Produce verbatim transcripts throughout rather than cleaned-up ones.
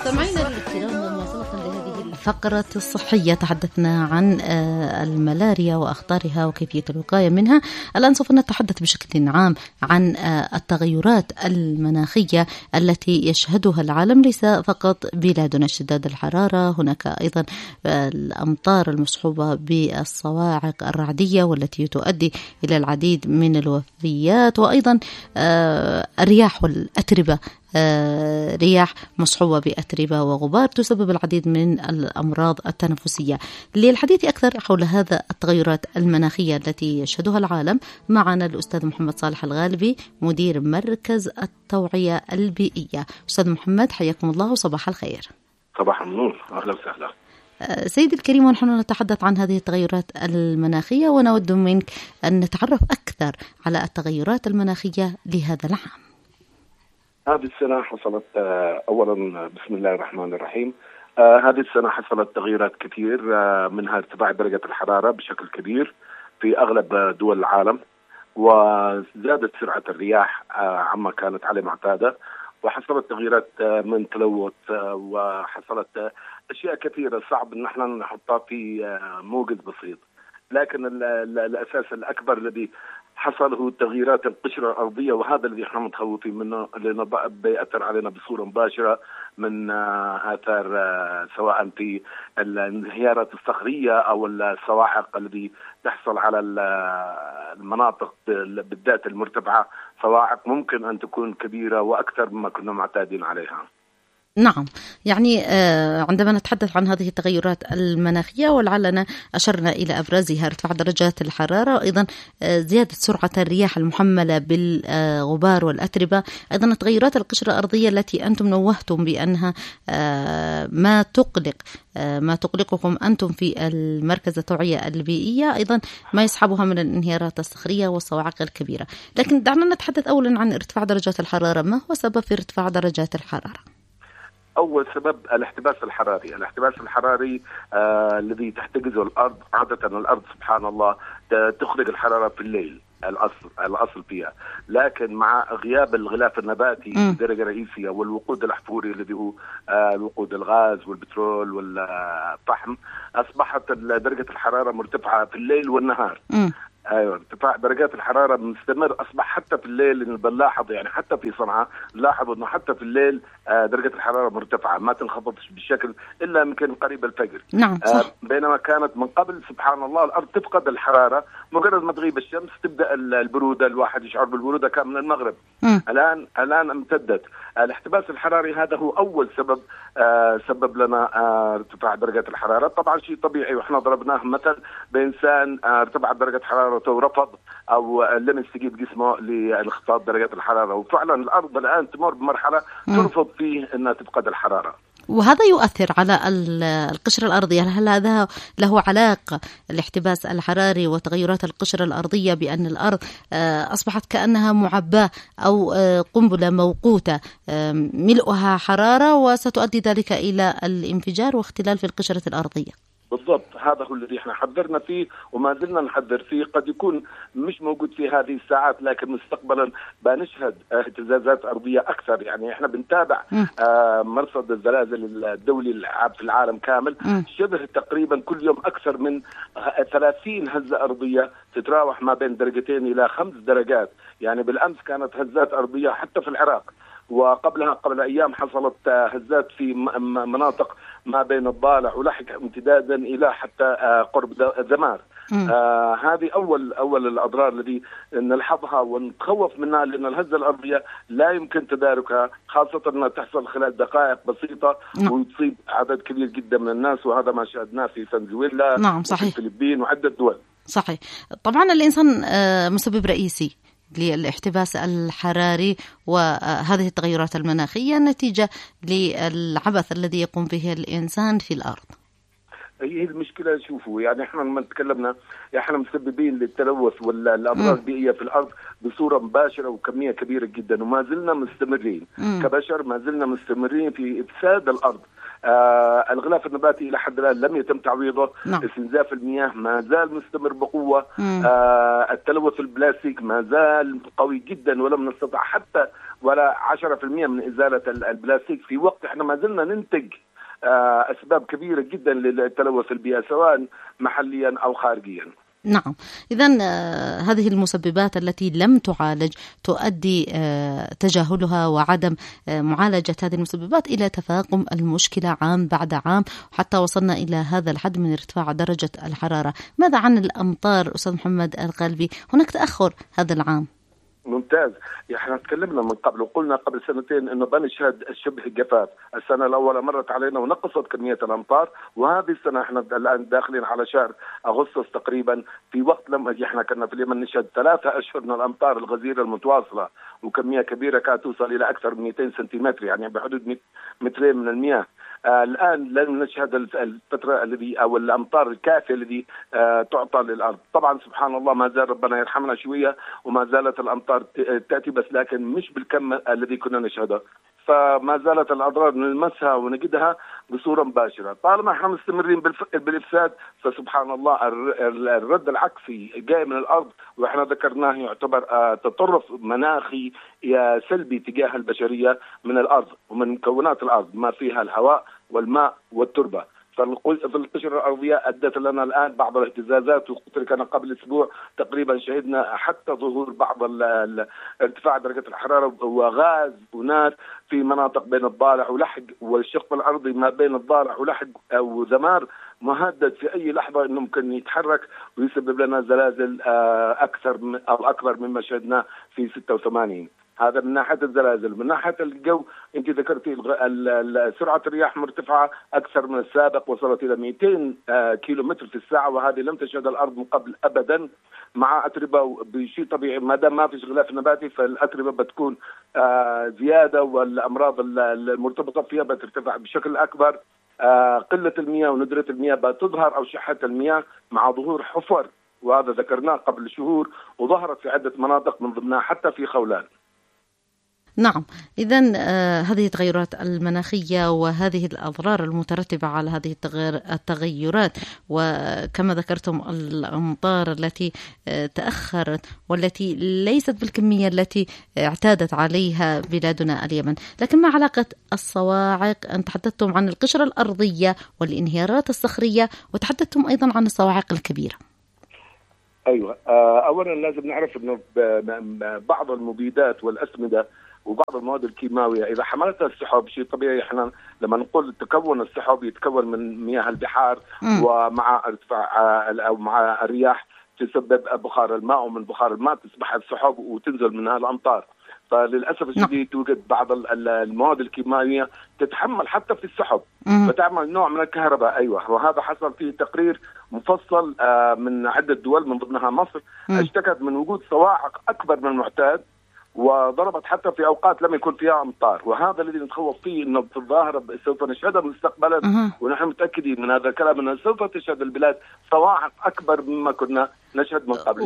مستمعينا الكرام، ومواصلة لهذه الفقرة الصحية تحدثنا عن الملاريا وأخطارها وكيفية الوقاية منها. الآن سوف نتحدث بشكل عام عن التغيرات المناخية التي يشهدها العالم، ليس فقط بلادنا اشتداد الحرارة، هناك أيضا الأمطار المصحوبة بالصواعق الرعدية والتي تؤدي إلى العديد من الوفيات، وأيضا الرياح والأتربة، رياح مصحوبة بأتربة وغبار تسبب العديد من الأمراض التنفسية. للحديث أكثر حول هذا التغيرات المناخية التي يشهدها العالم معنا الأستاذ محمد صالح الغالبي، مدير مركز التوعية البيئية. أستاذ محمد، حياكم الله وصباح الخير. صباح النور، أهلا وسهلا. سيدي الكريم، ونحن نتحدث عن هذه التغيرات المناخية، ونود منك أن نتعرف أكثر على التغيرات المناخية لهذا العام. هذه السنة حصلت أولا بسم الله الرحمن الرحيم هذه السنة حصلت تغييرات كثير، منها ارتفاع درجة الحرارة بشكل كبير في أغلب دول العالم، وزادت سرعة الرياح عما كانت عليه معتادة، وحصلت تغييرات من تلوث، وحصلت أشياء كثيرة صعب أن احنا نحطها في موجز بسيط. لكن الأساس الأكبر الذي حصل هو تغييرات القشرة الأرضية، وهذا الذي احنا متخوفين منه لأنه بيأثر علينا بصورة مباشرة من آثار سواء في الانهيارات الصخرية أو الصواعق التي تحصل على المناطق بالذات المرتفعة، صواعق ممكن أن تكون كبيرة وأكثر مما كنا معتادين عليها. نعم، يعني عندما نتحدث عن هذه التغيرات المناخية ولعلنا أشرنا إلى أبرزها ارتفاع درجات الحرارة، وأيضا زيادة سرعة الرياح المحملة بالغبار والأتربة، أيضا التغيرات القشرة الأرضية التي أنتم نوهتم بأنها ما تقلق ما تقلقكم أنتم في المركز التوعية البيئية، أيضا ما يصحبها من الانهيارات الصخرية والصواعق الكبيرة. لكن دعنا نتحدث أولا عن ارتفاع درجات الحرارة. ما هو سبب في ارتفاع درجات الحرارة؟ أول سبب الاحتباس الحراري. الاحتباس الحراري آه الذي تحتجزه الأرض. عادة الأرض سبحان الله تخرج الحرارة في الليل، الأصل الأصل فيها، لكن مع غياب الغلاف النباتي بدرجة رئيسية والوقود الأحفوري الذي هو آه الوقود الغاز والبترول والفحم، أصبحت درجة الحرارة مرتفعة في الليل والنهار. م. ايوه، ارتفاع درجات الحراره مستمر، اصبح حتى في الليل بنلاحظ، يعني حتى في صنعاء نلاحظ انه حتى في الليل درجه الحراره مرتفعه، ما تنخفضش بالشكل الا يمكن قريب الفجر. نعم صح. آه بينما كانت من قبل سبحان الله الارض تفقد الحراره، مجرد ما تغيب الشمس تبدا البروده، الواحد يشعر بالبروده كان من المغرب. م. الان الان امتدت. الاحتباس الحراري هذا هو اول سبب آه سبب لنا آه ارتفاع درجه الحراره. طبعا شيء طبيعي، واحنا ضربناه مثل بانسان آه ارتفعت درجه حرارته ورفض او لم يستجيب جسمه لانخفاض درجات الحراره، وفعلا الارض الان تمر بمرحله ترفض فيه انها تفقد الحراره، وهذا يؤثر على القشرة الأرضية. هل هذا له علاقة الاحتباس الحراري وتغيرات القشرة الأرضية بأن الأرض أصبحت كأنها معباة أو قنبلة موقوتة ملؤها حرارة وستؤدي ذلك إلى الانفجار واختلال في القشرة الأرضية؟ بالضبط، هذا هو الذي احنا حذرنا فيه وما زلنا نحذر فيه. قد يكون مش موجود في هذه الساعات، لكن مستقبلا بنشهد اهتزازات أرضية أكثر. يعني احنا بنتابع آه مرصد الزلازل الدولي في العالم كامل، م. شبه تقريبا كل يوم أكثر من ثلاثين هزة أرضية تتراوح ما بين درجتين إلى خمس درجات. يعني بالأمس كانت هزات أرضية حتى في العراق، وقبلها قبل أيام حصلت هزات في مناطق ما بين الضالع ولحق امتدادا إلى حتى قرب دمار. آه هذه أول أول الأضرار التي نلحظها ونتخوف منها، لأن الهزة الأرضية لا يمكن تداركها، خاصة أنها تحصل خلال دقائق بسيطة م. وتصيب عدد كبير جدا من الناس، وهذا ما شاهدناه في فنزويلا نعم صحيح. وفي الفلبين وعدة دول. صحيح. طبعا الإنسان مسبب رئيسي للاحتباس الحراري وهذه التغيرات المناخية نتيجة للعبث الذي يقوم به الإنسان في الأرض. هي المشكلة. شوفوا، يعني احنا لما تكلمنا احنا مسببين للتلوث والأمراض البيئية في الأرض بصورة مباشرة وكمية كبيرة جدا، وما زلنا مستمرين م. كبشر، ما زلنا مستمرين في إفساد الأرض. آه الغلاف النباتي إلى حد الآن لم يتم تعويضه. نعم. استنزاف المياه ما زال مستمر بقوة. آه التلوث البلاستيك ما زال قوي جدا، ولم نستطع حتى ولا عشرة بالمئة من ازاله البلاستيك، في وقت احنا ما زلنا ننتج اسباب كبيره جدا للتلوث البيئي سواء محليا او خارجيا. نعم، إذن آه هذه المسببات التي لم تعالج تؤدي آه تجاهلها وعدم آه معالجة هذه المسببات إلى تفاقم المشكلة عام بعد عام، حتى وصلنا إلى هذا الحد من ارتفاع درجة الحرارة. ماذا عن الأمطار أستاذ محمد القلبي؟ هناك تأخر هذا العام. ممتاز. احنا تكلمنا من قبل وقلنا قبل سنتين انه بنشهد شبه الجفاف، السنه الاولى مرت علينا ونقصت كميه الامطار، وهذه السنه احنا الان داخلين على شهر اغسطس تقريبا، في وقت لما احنا كنا في اليمن نشهد ثلاثه اشهر من الامطار الغزيره المتواصله وكميه كبيره كانت توصل الى اكثر من مئتين سنتيمتر، يعني بحدود مترين من المياه. آه الان لن نشهد الفتره الذي او الامطار الكافيه الذي آه تعطى للارض. طبعا سبحان الله ما زال ربنا يرحمنا شويه وما زالت الامطار تاتي، بس لكن مش بالكم الذي كنا نشهده، فما زالت الاضرار نلمسها ونجدها بصوره مباشره. طالما احنا مستمرين بالافساد فسبحان الله الرد العكسي جاي من الارض، واحنا ذكرناه يعتبر آه تطرف مناخي سلبي تجاه البشريه من الارض ومن مكونات الارض ما فيها الهواء والماء والتربه. فالقشرة الأرضية أدت لنا الآن بعض الاهتزازات، وقلت لك أنا قبل أسبوع تقريبا شهدنا حتى ظهور بعض ارتفاع درجة الحرارة وغاز ونار في مناطق بين الضالع ولحق والشق الأرضي ما بين الضالع ولحق أو ذمار مهدد في أي لحظة إنه ممكن يتحرك ويسبب لنا زلازل أكثر أو أكبر مما شهدنا في ستة وثمانين. هذا من ناحية الزلازل. من ناحية الجو أنت ذكرتي سرعة الرياح مرتفعة أكثر من السابق، وصلت إلى مئتين كيلو متر في الساعة، وهذه لم تشهد الأرض من قبل أبدا، مع أتربة بشيء طبيعي. ما دام ما فيش غلاف نباتي فالأتربة بتكون زيادة والأمراض المرتبطة فيها بترتفع بشكل أكبر. قلة المياه وندرة المياه بتظهر أو شحة المياه مع ظهور حفر، وهذا ذكرناه قبل شهور وظهرت في عدة مناطق من ضمنها حتى في خولان. نعم، إذن آه هذه التغيرات المناخية وهذه الأضرار المترتبة على هذه التغيرات، وكما ذكرتم الأمطار التي آه تأخرت والتي ليست بالكمية التي اعتادت عليها بلادنا اليمن. لكن ما علاقة الصواعق؟ أن تحدثتم عن القشرة الأرضية والانهيارات الصخرية، وتحدثتم أيضا عن الصواعق الكبيرة. أيوة، أولا لازم نعرف أنه بعض المبيدات والأسمدة وبعض المواد الكيماوية إذا حملتها السحب، شيء طبيعي إحنا لما نقول تكون السحب يتكون من مياه البحار م. ومع ارتفاع أو مع الرياح تسبب بخار الماء، ومن بخار الماء تصبح السحب وتنزل منها الأمطار. فللأسف الشديد توجد بعض المواد الكيماوية تتحمل حتى في السحب م. فتعمل نوع من الكهرباء. أيوة، وهذا حصل فيه تقرير مفصل من عدة دول من ضمنها مصر م. اشتكت من وجود صواعق أكبر من المعتاد، وضربت حتى في أوقات لم يكن فيها أمطار، وهذا الذي نتخوف فيه أنه في الظاهرة سوف نشهدها مستقبلا أه. ونحن متأكدين من هذا الكلام أنه سوف تشهد البلاد صواعق أكبر مما كنا نشهد من قبل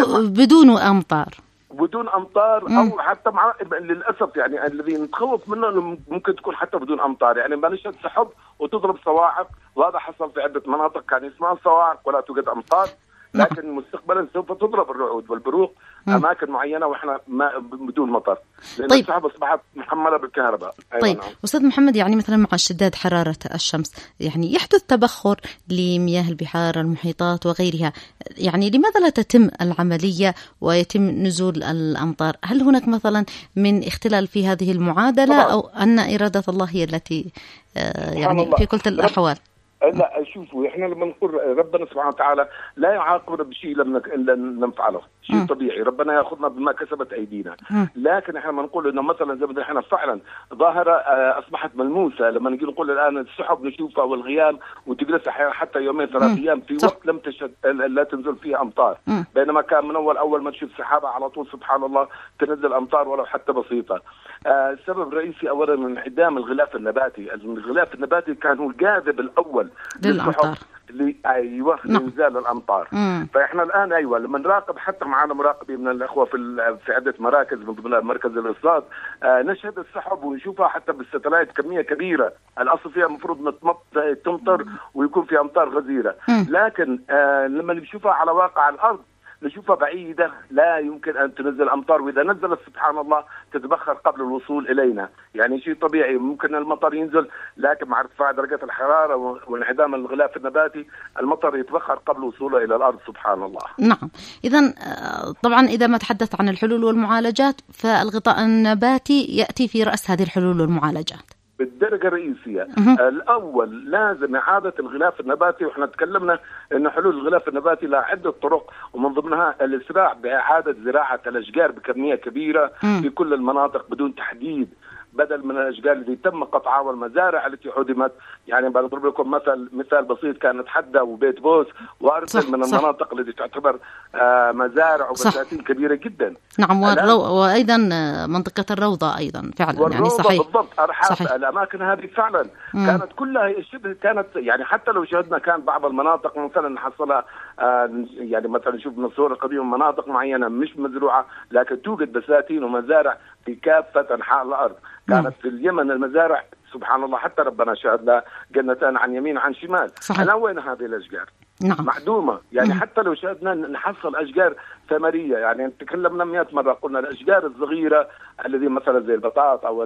بدون أمطار بدون أمطار م. أو حتى مع للأسف يعني الذي نتخوف منه أنه ممكن تكون حتى بدون أمطار، يعني ما نشهد سحب وتضرب صواعق، وهذا حصل في عدة مناطق كان اسمها صواعق ولا توجد أمطار، لكن مستقبلا سوف تضرب الرعود والبروق أماكن معينة وإحنا ما بدون مطر، لأن طيب. السحب أصبحت محملة بالكهرباء. طيب نعم. أستاذ محمد، يعني مثلا مع اشتداد حرارة الشمس يعني يحدث تبخر لمياه البحار المحيطات وغيرها، يعني لماذا لا تتم العملية ويتم نزول الأمطار؟ هل هناك مثلا من اختلال في هذه المعادلة طبعا. أو أن إرادة الله هي التي يعني الله. في كل الأحوال؟ لا شوفوا، احنا لما نقول ربنا سبحانه وتعالى لا يعاقبنا بشيء لم لم نفعله، شيء م. طبيعي، ربنا ياخذنا بما كسبت ايدينا، م. لكن احنا بنقول انه مثلا زي ما احنا فعلا ظاهره اصبحت ملموسه، لما نجي نقول الان السحب نشوفها والغيام وتجلس احيانا حتى يومين ثلاث ايام في وقت لم تشهد لا تنزل فيه امطار، م. بينما كان من اول اول ما تشوف سحابه على طول سبحان الله تنزل امطار ولو حتى بسيطه. آه السبب الرئيسي اولا من انعدام الغلاف النباتي، الغلاف النباتي كان هو الجاذب الاول للأمطار اللي ايوه لانزال الامطار. مم. فاحنا الان ايوه لما نراقب حتى معنا مراقبين من الاخوه في في عده مراكز من ضمنها مركز الارصاد، آه نشهد السحب ونشوفها حتى بالستلايت كميه كبيره، الاصل فيها المفروض تمطر ويكون في امطار غزيره، مم. لكن آه لما نشوفها على واقع الارض نشوفها بعيدة لا يمكن أن تنزل أمطار، وإذا نزلت سبحان الله تتبخر قبل الوصول إلينا. يعني شيء طبيعي ممكن المطر ينزل، لكن مع ارتفاع درجة الحرارة وانعدام الغلاف النباتي المطر يتبخر قبل وصوله إلى الأرض سبحان الله. نعم. إذن طبعا إذا ما تحدث عن الحلول والمعالجات فالغطاء النباتي يأتي في رأس هذه الحلول والمعالجات بالدرجة الرئيسية. الأول لازم إعادة الغلاف النباتي، وإحنا تكلمنا أن حلول الغلاف النباتي لها عدة طرق، ومن ضمنها الإسراع بإعادة زراعة الأشجار بكمية كبيرة م. في كل المناطق بدون تحديد، بدل من الأشجار التي تم قطعها والمزارع التي هدمت. يعني بضرب لكم مثل مثال بسيط، كانت حدة وبيت بوس وأرسل من صح. المناطق التي تعتبر آه مزارع وبساتين كبيرة جدا. نعم. والرو... وأيضا منطقة الروضة أيضا فعلا يعني صحيح بالضبط. أرحاب الأماكن هذه فعلا مم. كانت كلها شبه كانت يعني حتى لو شاهدنا كان بعض المناطق مثلا نحصلها آه يعني مثلا نشوف من الصور القديمة مناطق معينة مش مزروعة لكن توجد بساتين ومزارع في كافة أنحاء الأرض. كانت في اليمن المزارع سبحان الله حتى ربنا شهد جنتان عن يمين عن شمال. أنا وين هذه الأشجار؟ نعم. معدومة. يعني مم. حتى لو شاهدنا نحصل أشجار ثمرية، يعني تكلمنا مئة مرة قلنا الأشجار الصغيرة الذي مثلا زي البطاط أو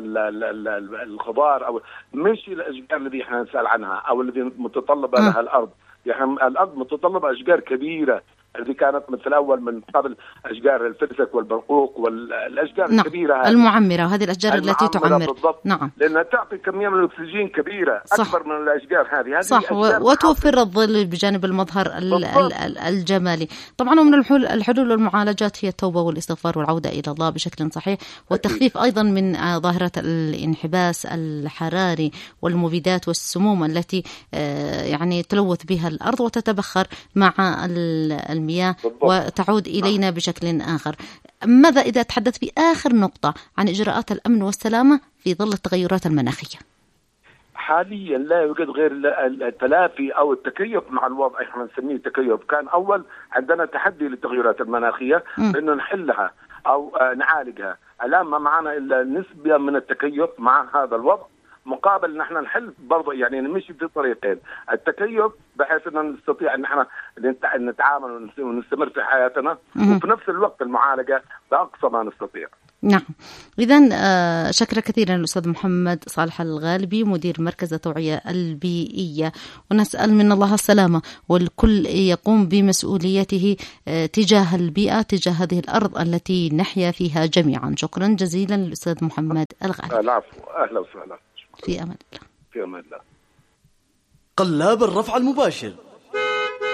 الخضار أو مش الأشجار الذي احنا نسأل عنها أو الذي متطلبة لها الأرض. يعني الأرض متطلبة أشجار كبيرة التي كانت مثل أول من قبل أشجار الفسك والبرقوق والأشجار نعم. الكبيرة هذه. المعمرة هذه الأشجار التي تعمر بالضبط. نعم. لأنها تعطي كمية من الأكسجين كبيرة صح. أكبر من الأشجار هذه, هذه صح. وتوفر الظل بجانب المظهر الجمالي. طبعا ومن الحلول الحلول والمعالجات هي التوبة والاستغفار والعودة إلى الله بشكل صحيح، والتخفيف أيضا من ظاهرة الانحباس الحراري والمبيدات والسموم التي يعني تلوث بها الأرض وتتبخر مع المياه بالضبط. وتعود إلينا بشكل آخر. ماذا إذا تحدث في آخر نقطة عن إجراءات الأمن والسلامة في ظل التغيرات المناخية؟ حاليا لا يوجد غير التلافي أو التكيف مع الوضع. احنا نسميه تكيف. كان أول عندنا تحدي للتغيرات المناخية بأنه نحلها أو نعالجها. الآن ما معنا إلا نسبة من التكيف مع هذا الوضع، مقابل ان احنا نحل برضه يعني نمشي في طريقين، التكيف بحيث ان نستطيع ان احنا نتعامل ونستمر في حياتنا، وفي نفس الوقت المعالجه باقصى ما نستطيع. نعم. إذن شكرا كثيرا الأستاذ محمد صالح الغالبي مدير مركز التوعية البيئية، ونسأل من الله السلامة والكل يقوم بمسؤوليته تجاه البيئة تجاه هذه الأرض التي نحيا فيها جميعا. شكرا جزيلا للأستاذ محمد الغالبي. العفو. أهلا وسهلا. في أمان الله. في أمان الله. قلاب الرفع المباشر